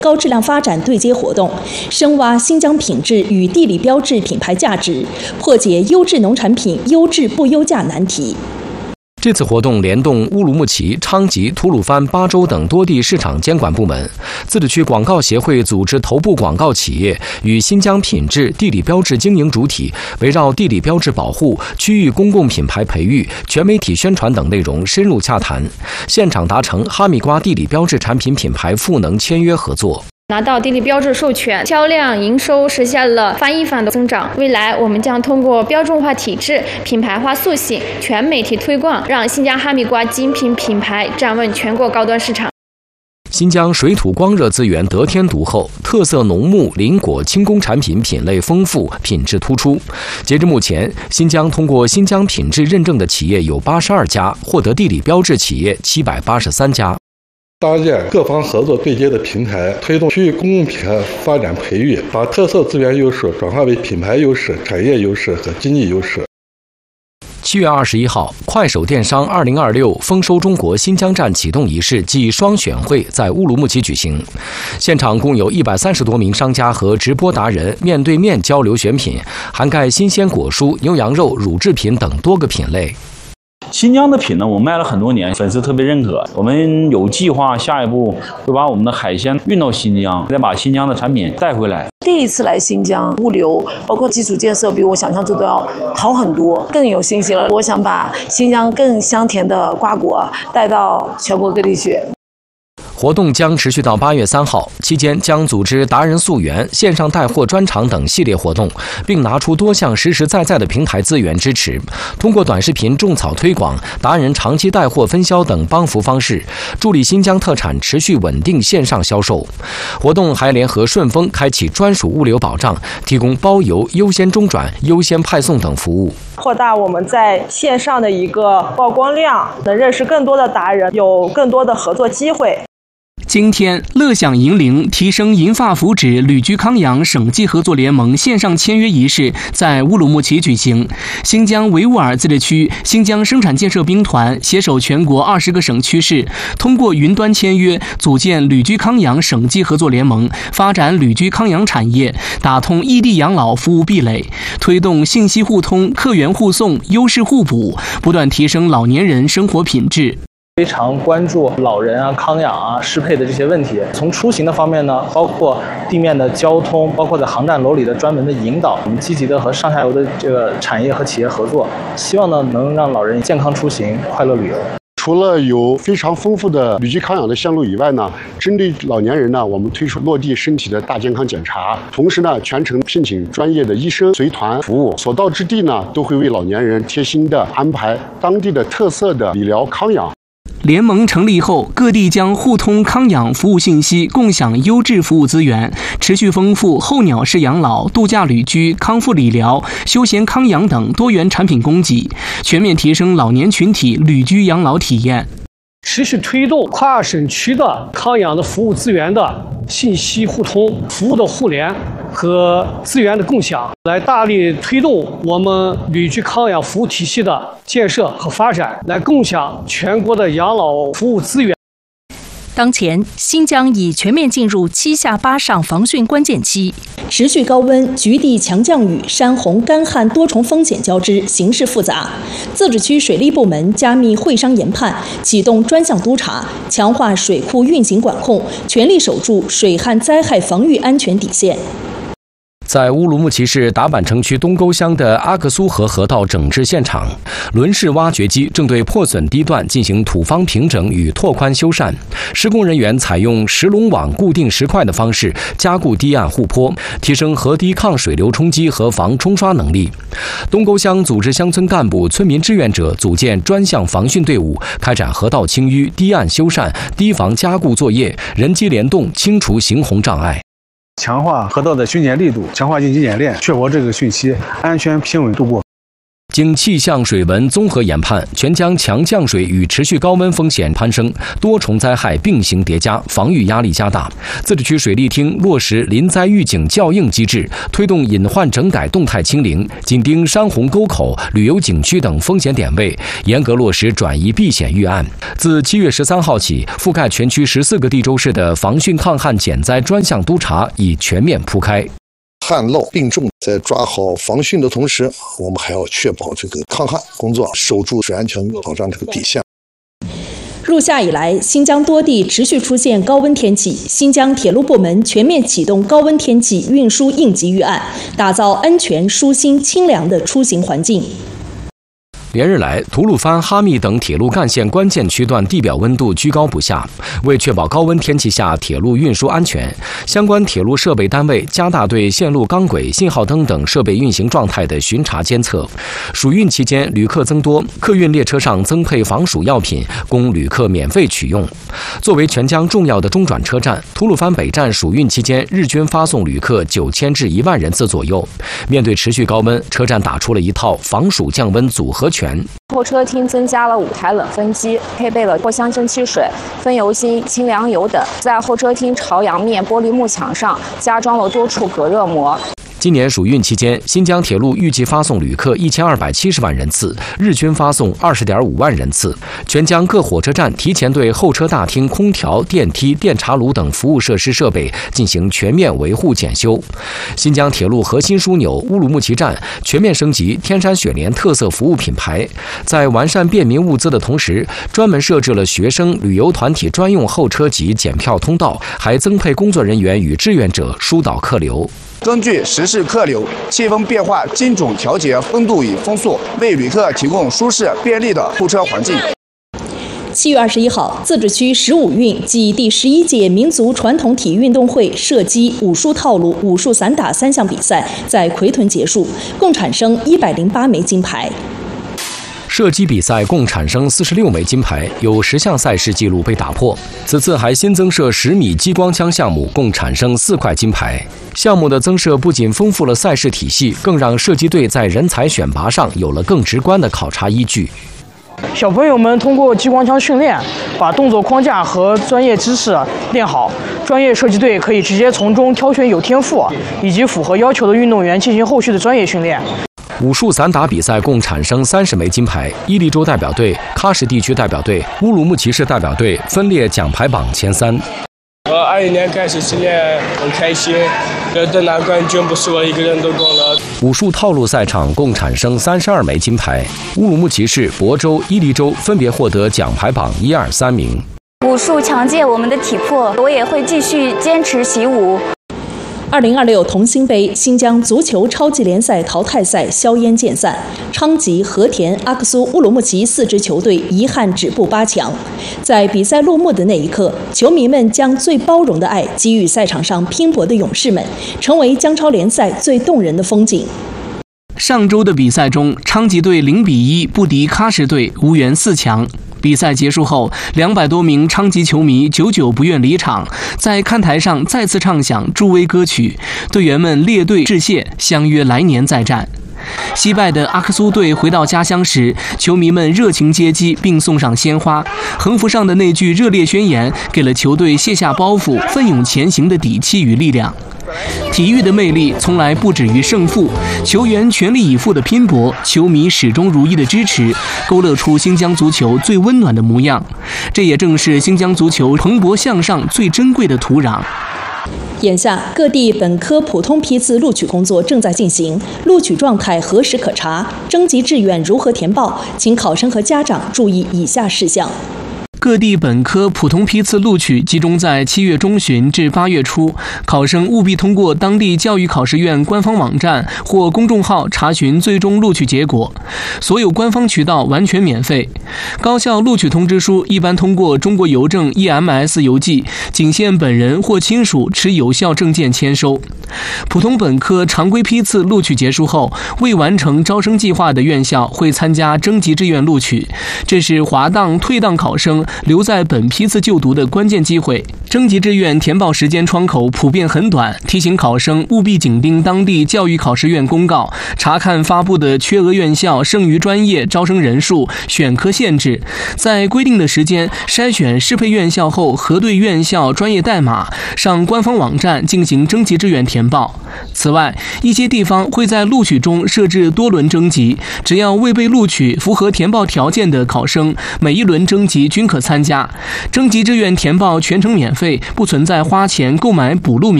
高质量发展对接活动，深挖新疆品质与地理标志品牌价值，破解优质农产品优质不优价难题。 这次活动联动乌鲁木齐、昌吉、吐鲁番、巴州等多地市场监管部门，自治区广告协会组织头部广告企业与新疆品质地理标志经营主体，围绕地理标志保护、区域公共品牌培育、全媒体宣传等内容深入洽谈，现场达成哈密瓜地理标志产品品牌赋能签约合作。 拿到地理标志授权，销量、营收实现了翻一番的增长。未来我们将通过标准化体制、品牌化塑形、全媒体推广，让新疆哈密瓜精品品牌站稳全国高端市场。 新疆水土光热资源得天独厚，特色农牧、林果、轻工产品品类丰富，品质突出。截至目前，新疆通过新疆品质认证的企业有82家，获得地理标志企业783家。 搭建各方合作对接的平台，推动区域公共品牌发展培育，把特色资源优势转化为品牌优势、产业优势和经济优势。 7月21号，快手电商2026丰收中国新疆站启动仪式暨双选会在乌鲁木齐举行，现场共有130多名商家和直播达人面对面交流选品，涵盖新鲜果蔬、牛羊肉、乳制品等多个品类。 新疆的品呢，我们卖了很多年，粉丝特别认可。我们有计划，下一步会把我们的海鲜运到新疆，再把新疆的产品带回来。 第一次来新疆，物流包括基础建设比我想象中都要好很多，更有信心了。我想把新疆更香甜的瓜果带到全国各地去。 活动将持续到8月3号，期间将组织达人溯源、线上带货专场等系列活动，并拿出多项实实在在的平台资源支持，通过短视频种草推广、达人长期带货分销等帮扶方式，助力新疆特产持续稳定线上销售。活动还联合顺丰开启专属物流保障，提供包邮、优先中转、优先派送等服务， 扩大我们在线上的一个曝光量，能认识更多的达人，有更多的合作机会。 今天，乐享银龄提升银发福祉旅居康养省际合作联盟线上签约仪式在乌鲁木齐举行。新疆维吾尔自治区新疆生产建设兵团携手全国20个省区市，通过云端签约，组建旅居康养省际合作联盟，发展旅居康养产业，打通异地养老服务壁垒，推动信息互通、客源互送、优势互补，不断提升老年人生活品质。 非常关注老人啊、康养啊、适配的这些问题。从出行的方面呢，包括地面的交通，包括在航站楼里的专门的引导，我们积极的和上下游的这个产业和企业合作，希望呢能让老人健康出行、快乐旅游。 除了有非常丰富的旅居康养的线路以外呢，针对老年人呢，我们推出落地身体的大健康检查，同时呢，全程聘请专业的医生随团服务，所到之地呢，都会为老年人贴心的安排当地的特色的理疗康养。 联盟成立后，各地将互通康养服务信息，共享优质服务资源，持续丰富候鸟式养老、度假旅居、康复理疗、休闲康养等多元产品供给，全面提升老年群体旅居养老体验。 持续推动跨省区的康养的服务资源的信息互通、服务的互联和资源的共享，来大力推动我们旅居康养服务体系的建设和发展，来共享全国的养老服务资源。 当前，新疆已全面进入7下8上防汛关键期，持续高温、局地强降雨、山洪、干旱多重风险交织，形势复杂。自治区水利部门加密会商研判，启动专项督查，强化水库运行管控，全力守住水旱灾害防御安全底线。 在乌鲁木齐市达坂城区东沟乡的阿克苏河河道整治现场，轮式挖掘机正对破损地段进行土方平整与拓宽修缮。施工人员采用石龙网固定石块的方式加固堤岸护坡，提升河堤抗水流冲击和防冲刷能力。东沟乡组织乡村干部、村民志愿者组建专项防汛队伍，开展河道清淤、堤岸修缮、堤防加固作业，人机联动清除行洪障碍。 强化河道的巡检力度，强化应急演练，确保这个汛期安全平稳度过。 经气象水文综合研判，全江强降水与持续高温风险攀升，多重灾害并行叠加，防御压力加大。自治区水利厅落实临灾预警校应机制，推动隐患整改动态清零，紧盯山洪沟口、旅游景区等风险点位，严格落实转移避险预案。自7月13号起，覆盖全区14个地州市的防汛抗旱减灾专项督查已全面铺开。 旱涝并重，在抓好防汛的同时，我们还要确保这个抗旱工作，守住水安全保障这个底线。 入夏以来，新疆多地持续出现高温天气，新疆铁路部门全面启动高温天气运输应急预案，打造安全、舒心、清凉的出行环境。 连日来，吐鲁番、哈密等铁路干线关键区段地表温度居高不下。为确保高温天气下铁路运输安全，相关铁路设备单位加大对线路钢轨、信号灯等设备运行状态的巡查监测。暑运期间，旅客增多，客运列车上增配防暑药品，供旅客免费取用。作为全疆重要的中转车站，吐鲁番北站暑运期间日均发送旅客9000至1万人次左右。面对持续高温，车站打出了一套防暑降温组合拳。 候车厅增加了5台冷风机，配备了藿香正气水、风油精、清凉油等，在候车厅朝阳面玻璃幕墙上加装了多处隔热膜。 今年暑运期间，新疆铁路预计发送旅客1270万人次，日均发送20.5万人次。全疆各火车站提前对候车大厅、空调、电梯、电茶炉等服务设施设备进行全面维护检修。新疆铁路核心枢纽乌鲁木齐站全面升级天山雪莲特色服务品牌，在完善便民物资的同时，专门设置了学生、旅游团体专用候车及检票通道，还增配工作人员与志愿者疏导客流。 根据时事客流、气温变化，精准调节温度与风速，为旅客提供舒适便利的候车环境。 7月21号，自治区15运暨第11届民族传统体育运动会射击、武术套路、武术散打3项比赛在奎屯结束，共产生108枚金牌。 射击比赛共产生46枚金牌，有10项赛事纪录被打破。此次还新增设10米激光枪项目，共产生4块金牌。项目的增设不仅丰富了赛事体系，更让射击队在人才选拔上有了更直观的考察依据。 小朋友们通过激光枪训练，把动作框架和专业知识练好，专业射击队可以直接从中挑选有天赋以及符合要求的运动员进行后续的专业训练。 武术散打比赛共产生30枚金牌，伊犁州代表队、喀什地区代表队、乌鲁木齐市代表队分列奖牌榜前3。 20年开始训练很开心，得拿冠军不是我一个人的功劳。 武术套路赛场共产生32枚金牌，乌鲁木齐市、亳州、伊犁州分别获得奖牌榜1、2、3名。 武术强健我们的体魄，我也会继续坚持习武。 2026同心杯新疆足球超级联赛淘汰赛硝烟渐散，昌吉、和田、阿克苏、乌鲁木齐4支球队遗憾止步8强。在比赛落幕的那一刻，球迷们将最包容的爱给予赛场上拼搏的勇士们，成为疆超联赛最动人的风景。 上周的比赛中，昌吉队0-1不敌喀什队，无缘4强。比赛结束后，200多名昌吉球迷久久不愿离场，在看台上再次唱响助威歌曲，队员们列队致谢，相约来年再战。惜败的阿克苏队回到家乡时，球迷们热情接机并送上鲜花，横幅上的那句热烈宣言给了球队卸下包袱、奋勇前行的底气与力量。体育的魅力从来不止于胜负，球员全力以赴的拼搏，球迷始终如一的支持，勾勒出新疆足球最温暖的模样。这也正是新疆足球蓬勃向上最珍贵的土壤。 眼下，各地本科普通批次录取工作正在进行，录取状态何时可查？征集志愿如何填报？请考生和家长注意以下事项。 各地本科普通批次录取集中在7月中旬至8月初，考生务必通过当地教育考试院官方网站或公众号查询最终录取结果，所有官方渠道完全免费。高校录取通知书一般通过中国邮政 EMS 邮寄，仅限本人或亲属持有效证件签收。普通本科常规批次录取结束后，未完成招生计划的院校会参加征集志愿录取，这是滑档退档考生留在本批次就读的关键机会。 征集志愿填报时间窗口普遍很短，提醒考生务必紧盯当地教育考试院公告，查看发布的缺额院校剩余专业招生人数、选科限制，在规定的时间筛选适配院校后核对院校专业代码，上官方网站进行征集志愿填报。此外，一些地方会在录取中设置多轮征集，只要未被录取、符合填报条件的考生，每一轮征集均可参加。征集志愿填报全程免费，不存在花钱购买补录名